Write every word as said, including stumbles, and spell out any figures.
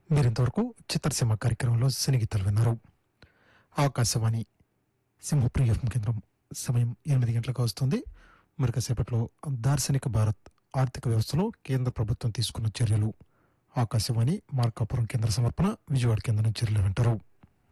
మీరింతవరకు చిత్రసీమ కార్యక్రమంలో సినిగీతాలు విన్నారు. ఆకాశవాణి సింహప్రియ ఎఫ్ఎం కేంద్రం. సమయం ఎనిమిది గంటలకు వస్తుంది. మరి కాసేపట్లో దార్శనిక భారత్ ఆర్థిక వ్యవస్థలో కేంద్ర ప్రభుత్వం తీసుకున్న చర్యలు, ఆకాశవాణి మార్కాపురం కేంద్ర సమర్పణ, విజయవాడ కేంద్రం చర్యలు వింటారు.